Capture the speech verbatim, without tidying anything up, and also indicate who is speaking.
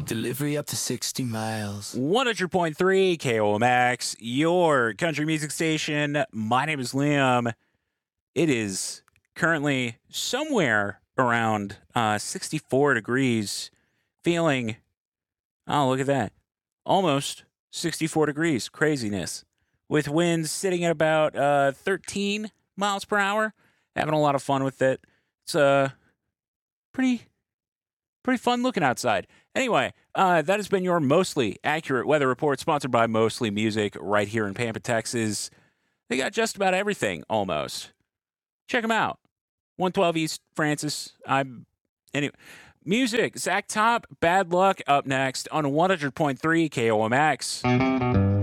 Speaker 1: Delivery up to sixty miles.
Speaker 2: one hundred point three K O M X, your country music station. My name is Liam. It is currently somewhere around uh, sixty-four degrees, feeling, oh, look at that, almost sixty-four degrees, craziness, with winds sitting at about uh, thirteen miles per hour, having a lot of fun with it. It's uh, pretty, pretty fun looking outside. Anyway, uh, that has been your mostly accurate weather report, sponsored by Mostly Music right here in Pampa, Texas. They got just about everything, almost. Check them out. one twelve East Francis. I'm anyway. Music, Zach Top, Bad Luck up next on one hundred point three K O M X.